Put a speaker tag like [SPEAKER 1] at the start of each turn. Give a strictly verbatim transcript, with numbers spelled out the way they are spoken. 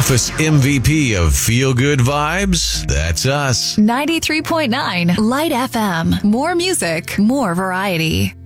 [SPEAKER 1] office M V P of Feel Good Vibes? That's us.
[SPEAKER 2] ninety-three point nine Light F M. More music, more variety.